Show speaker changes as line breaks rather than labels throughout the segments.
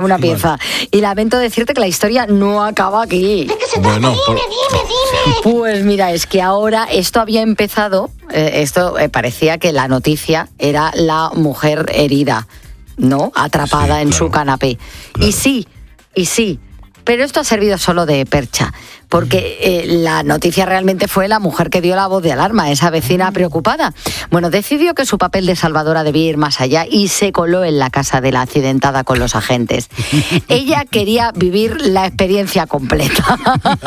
una pieza. Y lamento decirte que la historia no acaba aquí.
¿De qué se trata? Dime.
Pues mira, es que ahora esto había empezado, parecía que la noticia era la mujer herida, ¿no? Atrapada en su canapé. Claro. Y sí, pero esto ha servido solo de percha, porque la noticia realmente fue la mujer que dio la voz de alarma, esa vecina preocupada. Bueno, decidió que su papel de salvadora debía ir más allá y se coló en la casa de la accidentada con los agentes. Ella quería vivir la experiencia completa.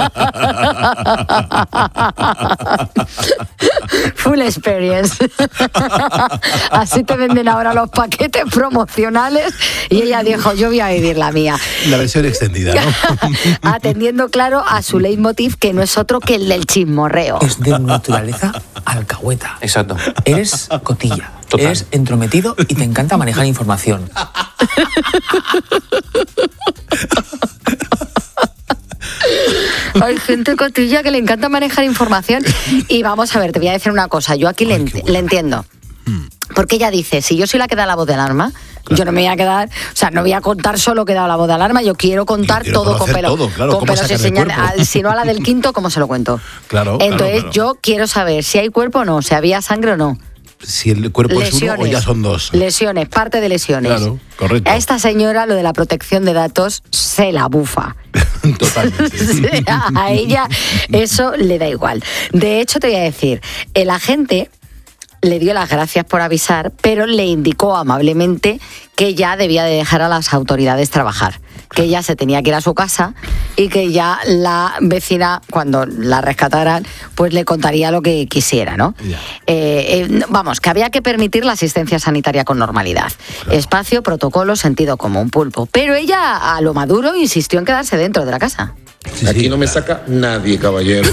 Full experience. Así te venden ahora los paquetes promocionales y ella dijo, yo voy a vivir la mía.
La versión extendida, ¿no?
Atendiendo, claro, a su leitmotiv, que no es otro que el del chismorreo.
Es de naturaleza alcahueta.
Exacto.
Eres cotilla.
Total.
Eres entrometido y te encanta manejar información.
Hay gente cotilla que le encanta manejar información. Y vamos a ver, te voy a decir una cosa. Yo aquí le entiendo. Porque ella dice, si yo soy la que da la voz de alarma, claro, yo no me voy a quedar, o sea, no voy a contar solo que da la voz de alarma, yo quiero contar todo con pelo.
Todo, claro,
con pelos y señales. Si no a la del quinto, ¿cómo se lo cuento?
Claro.
Entonces
claro.
Yo quiero saber si hay cuerpo o no, si había sangre o no.
Si el cuerpo
lesiones,
es uno o ya son dos.
Lesiones, parte de lesiones.
Claro, correcto.
A esta señora lo de la protección de datos se la bufa.
Totalmente.
A ella eso le da igual. De hecho, te voy a decir, el agente le dio las gracias por avisar, pero le indicó amablemente que ya debía de dejar a las autoridades trabajar, que ya se tenía que ir a su casa y que ya la vecina, cuando la rescataran, pues le contaría lo que quisiera, ¿no? Vamos, que había que permitir la asistencia sanitaria con normalidad. Claro. Espacio, protocolo, sentido común, pulpo. Pero ella, a lo Maduro, insistió en quedarse dentro de la casa.
Sí, aquí no me saca nadie, caballero.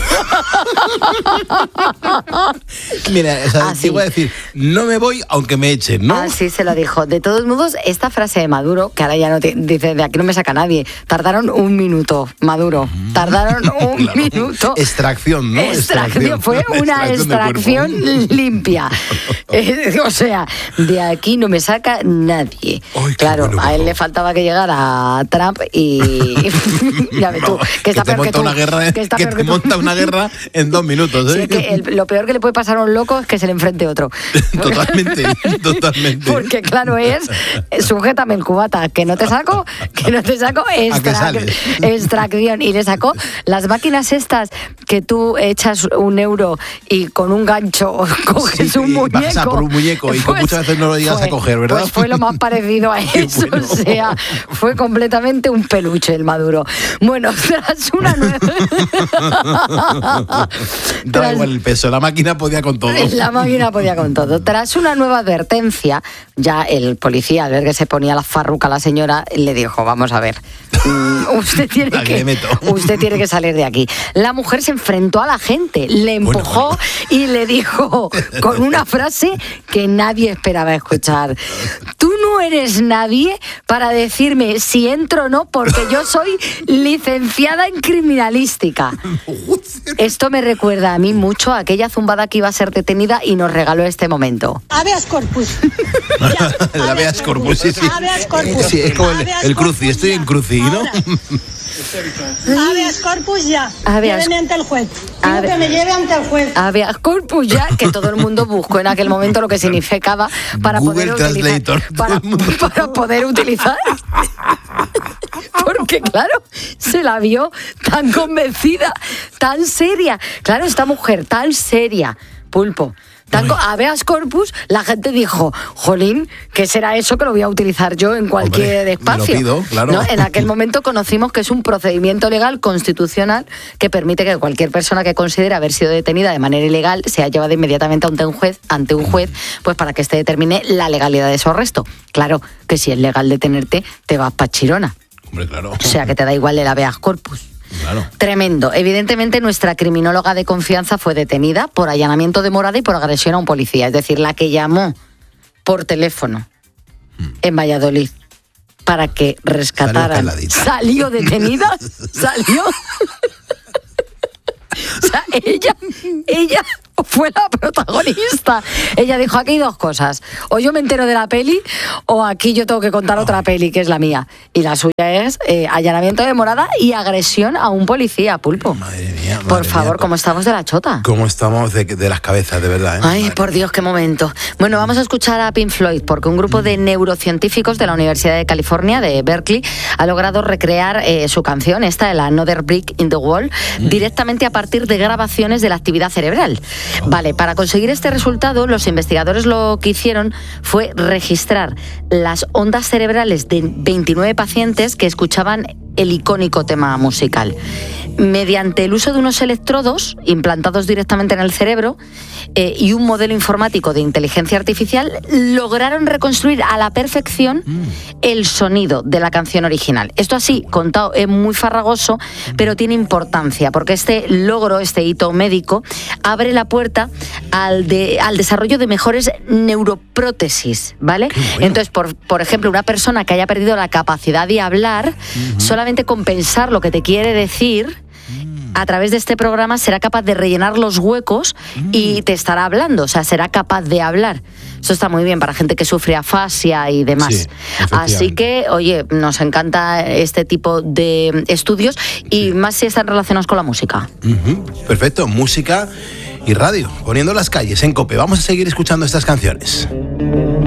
Mira, te voy a decir, no me voy aunque me echen, ¿no?
Así se lo dijo. De todos modos, esta frase de Maduro, que ahora ya no dice, de aquí no me saca nadie, tardaron un minuto, Maduro. Tardaron un minuto.
Extracción, ¿no?
Extracción. Fue una extracción limpia. O sea, de aquí no me saca nadie.
Ay,
claro,
bueno,
a él le faltaba que llegara a Trump y ya ves tú, que está peor que tú.
Que te monta una guerra en 2 minutos, ¿eh?
Sí, que lo peor que le puede pasar a un loco es que se le enfrente otro.
Totalmente.
Porque claro, sujétame el cubata, que no te saco, extracción. Y le sacó las máquinas estas que tú echas 1 euro y con un gancho coges un muñeco.
Vas a por un muñeco y que muchas veces no lo llegas a coger, ¿verdad?
Pues fue lo más parecido a eso, bueno. O sea, fue completamente un peluche el Maduro. Bueno, tras una nueva...
Da igual el peso, la máquina podía con todo.
La máquina podía con todo. Tras una nueva advertencia, ya el policía, al ver que se ponía la farruca a la señora, le dijo, vamos a ver, usted tiene que salir de aquí. La mujer se enfrentó a la gente, le empujó y le dijo con una frase que nadie esperaba escuchar: tú no eres nadie para decirme si entro o no, porque yo soy licenciada en criminalística. Esto me recuerda a mí mucho a aquella zumbada que iba a ser detenida y nos regaló este momento.
Habeas corpus.
El habeas corpus, sí.
Habeas corpus.
Sí, es como el cruci, estoy en cruci, ¿no?
Habeas corpus ya.
Lléveme
ante el juez. Digo que me lleve ante el juez.
Habeas corpus ya, que todo el mundo buscó en aquel momento lo que significaba para
Google
poder
Translator,
utilizar. Para poder utilizar. Porque claro, se la vio tan convencida, tan seria. Claro, esta mujer tan seria, Pulpo. Habeas corpus, la gente dijo, jolín, ¿qué será eso que lo voy a utilizar yo en cualquier espacio?
Me lo pido, claro.
¿No? En aquel momento conocimos que es un procedimiento legal constitucional que permite que cualquier persona que considere haber sido detenida de manera ilegal sea llevada inmediatamente ante un juez, pues para que éste determine la legalidad de su arresto. Claro que si es legal detenerte, te vas pa' Chirona.
Hombre, claro.
O sea, que te da igual el habeas corpus.
Claro.
Tremendo. Evidentemente nuestra criminóloga de confianza fue detenida por allanamiento de morada y por agresión a un policía. Es decir, la que llamó por teléfono en Valladolid para que rescataran. Salió detenida. Salió. O sea, ella fue la protagonista. Ella dijo, aquí hay dos cosas. O yo me entero de la peli, o aquí yo tengo que contar otra peli, que es la mía. Y la suya es allanamiento de morada y agresión a un policía, Pulpo.
Madre mía.
Por favor, ¿cómo estamos de la chota?
¿Cómo estamos de las cabezas, de verdad?
Ay, por Dios, qué momento. Bueno, vamos a escuchar a Pink Floyd, porque un grupo de neurocientíficos de la Universidad de California, de Berkeley, ha logrado recrear su canción, esta de la Another Brick in the Wall, directamente a partir de grabaciones de la actividad cerebral. Vale, para conseguir este resultado, los investigadores lo que hicieron fue registrar las ondas cerebrales de 29 pacientes que escuchaban el icónico tema musical. Mediante el uso de unos electrodos implantados directamente en el cerebro y un modelo informático de inteligencia artificial, lograron reconstruir a la perfección el sonido de la canción original. Esto así, contado, es muy farragoso, pero tiene importancia, porque este logro, este hito médico, abre la puerta al desarrollo de mejores neuroprótesis, ¿vale? Bueno. Entonces, por ejemplo, una persona que haya perdido la capacidad de hablar, solamente con pensar lo que te quiere decir, a través de este programa será capaz de rellenar los huecos y te estará hablando, o sea, será capaz de hablar. Eso está muy bien para gente que sufre afasia y demás. Sí, así que, oye, nos encanta este tipo de estudios y más si están relacionados con la música.
Perfecto, música y radio, poniendo las calles en COPE. Vamos a seguir escuchando estas canciones.